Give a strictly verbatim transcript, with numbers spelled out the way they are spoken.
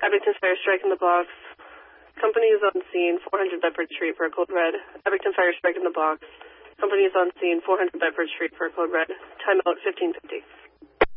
Abington Fire Strike in the box. Company is on scene, four hundred Bedford Street for a code red. Abington Fire Strike in the box. Company is on scene, four hundred Bedford Street for a code red. Timeout fifteen fifty.